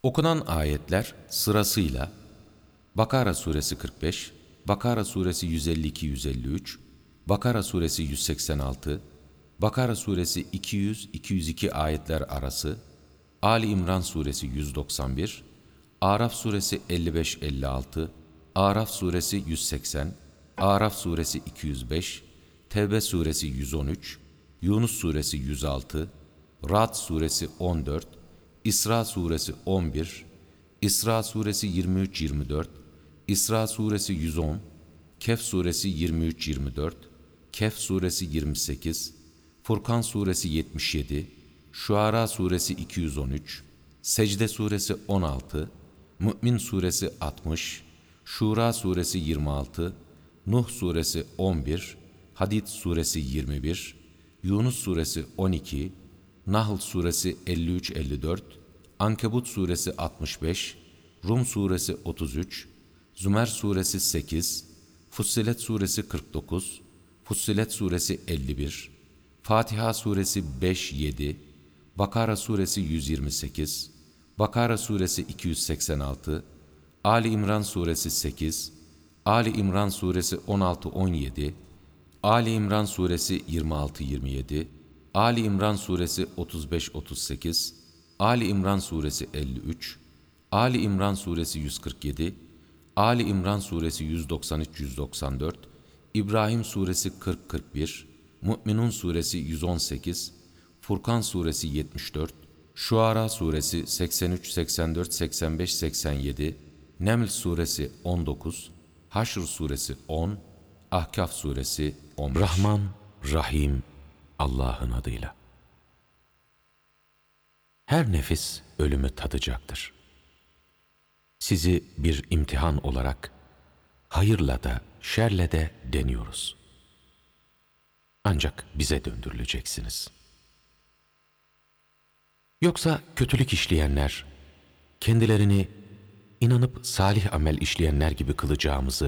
Okunan ayetler sırasıyla Bakara suresi 45, Bakara suresi 152-153, Bakara suresi 186, Bakara suresi 200-202 ayetler arası, Ali İmran suresi 191, Araf suresi 55-56, Araf suresi 180, Araf suresi 205, Tevbe suresi 113, Yunus suresi 106, Ra'd suresi 14, İsra suresi 11, İsra suresi 23-24, İsra suresi 110, Kehf suresi 23-24, Kehf suresi 28, Furkan suresi 77, Şuara suresi 213, Secde suresi 16, Mü'min suresi 60, Şura suresi 26, Nuh suresi 11, Hadid suresi 21, Yunus suresi 12, Nahl suresi 53-54, Ankebut suresi 65, Rum suresi 33, Zümer suresi 8, Fussilet suresi 49, Fussilet suresi 51, Fatiha suresi 5-7, Bakara suresi 128, Bakara suresi 286, Ali İmran suresi 8, Ali İmran suresi 16-17, Ali İmran suresi 26-27, Ali İmran suresi 35-38, Ali İmran suresi 53, Ali İmran suresi 147, Ali İmran suresi 193-194, İbrahim suresi 40-41, Mü'minun suresi 118, Furkan suresi 74, Şuara suresi 83-84-85-87, Neml suresi 19, Haşr suresi 10, Ahkaf suresi 15. Rahman, Rahim, Allah'ın adıyla. Her nefis ölümü tadacaktır. Sizi bir imtihan olarak hayırla da şerle de deniyoruz. Ancak bize döndürüleceksiniz. Yoksa kötülük işleyenler, kendilerini inanıp salih amel işleyenler gibi kılacağımızı